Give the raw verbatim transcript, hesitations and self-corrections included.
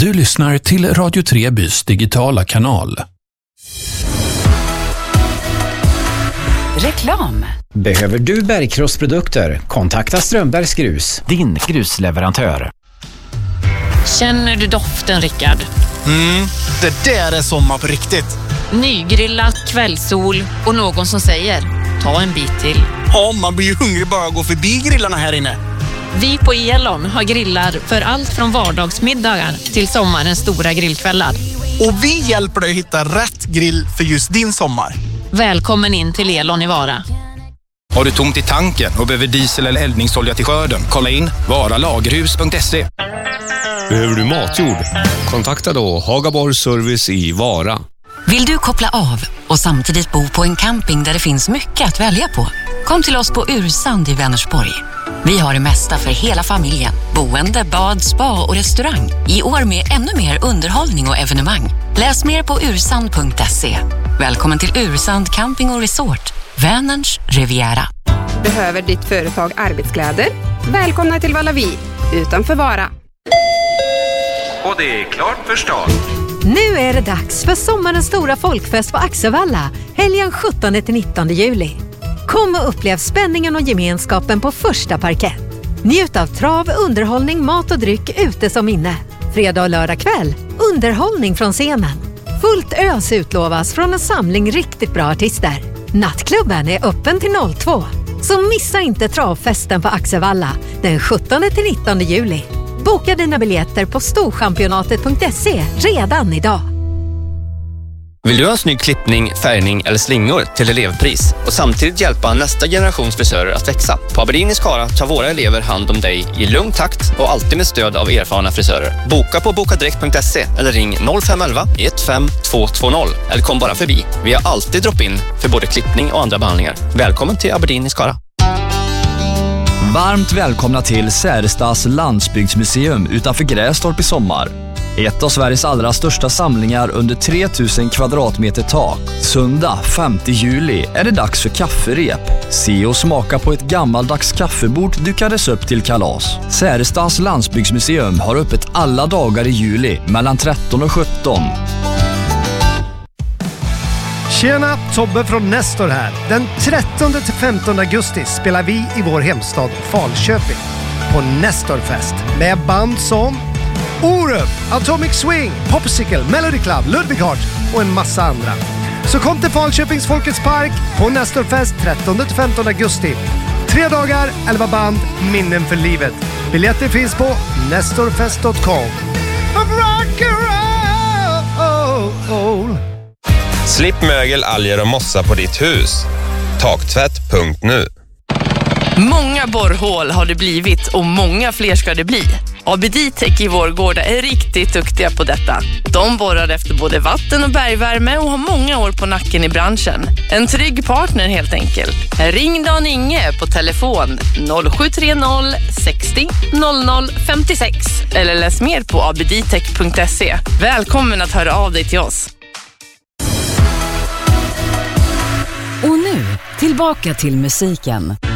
Du lyssnar till Radio Trebys digitala kanal. Reklam. Behöver du bergkrossprodukter? Kontakta Strömbergs Grus, din grusleverantör. Känner du doften, Rickard? Mm, det där är sommar på riktigt. Nygrillat, kvällssol och någon som säger, ta en bit till. Ja, man blir ju hungrig bara att gå förbi grillarna här inne. Vi på Elon har grillar för allt från vardagsmiddagar till sommarens stora grillkvällar. Och vi hjälper dig att hitta rätt grill för just din sommar. Välkommen in till Elon i Vara. Har du tomt i tanken och behöver diesel eller eldningsolja till skörden? Kolla in varalagerhus punkt se. Behöver du matjord? Kontakta då Hagaborg Service i Vara. Vill du koppla av och samtidigt bo på en camping där det finns mycket att välja på? Kom till oss på Ursand i Vänersborg. Vi har det mesta för hela familjen. Boende, bad, spa och restaurang. I år med ännu mer underhållning och evenemang. Läs mer på ursand punkt se. Välkommen till Ursand Camping och Resort. Vänerns Riviera. Behöver ditt företag arbetskläder? Välkomna till Valavi, utanför Vara. Och det är klart för start. Nu är det dags för sommarens stora folkfest på Axevalla, helgen sjuttonde till nittonde juli. Kom och upplev spänningen och gemenskapen på första parkett. Njut av trav, underhållning, mat och dryck ute som inne. Fredag och lördag kväll, underhållning från scenen. Fullt ös utlovas från en samling riktigt bra artister. Nattklubben är öppen till noll två. Så missa inte travfesten på Axevalla den sjuttonde till nittonde juli. Boka dina biljetter på storchampionatet punkt se redan idag. Vill du ha en snygg klippning, färgning eller slingor till elevpris och samtidigt hjälpa nästa generations frisörer att växa? På Aberdeen i Skara tar våra elever hand om dig i lugn takt och alltid med stöd av erfarna frisörer. Boka på bokadirekt punkt se eller ring noll fem ett ett ett fem två två noll eller kom bara förbi. Vi har alltid drop-in för både klippning och andra behandlingar. Välkommen till Aberdeen i Skara. Varmt välkomna till Särestas landsbygdsmuseum utanför Grästorp i sommar. Ett av Sveriges allra största samlingar under tre tusen kvadratmeter tak. Söndag femte juli är det dags för kafferep. Se och smaka på ett gammaldags kaffebord dukades upp till kalas. Särestas landsbygdsmuseum har öppet alla dagar i juli mellan tretton och sjutton. Tjena, Tobbe från Nestor här. Den trettonde till femtonde augusti spelar vi i vår hemstad Falköping på Nestorfest med band som Orup, Atomic Swing, Popsicle, Melody Club, Ludwig Hart och en massa andra. Så kom till Falköpings Folkets Park på Nestorfest trettonde till femtonde augusti. Tre dagar, elva band, minnen för livet. Biljetter finns på nestorfest punkt com. Slipp mögel, alger och mossa på ditt hus. Taktvätt punkt nu. Många borrhål har det blivit och många fler ska det bli. A B D Tech i Vårgårda är riktigt duktiga på detta. De borrar efter både vatten och bergvärme och har många år på nacken i branschen. En trygg partner helt enkelt. Ring Dan Inge på telefon noll sju tre noll sextio noll noll femtiosex eller läs mer på a b d tech punkt se. Välkommen att höra av dig till oss. Och nu, tillbaka till musiken.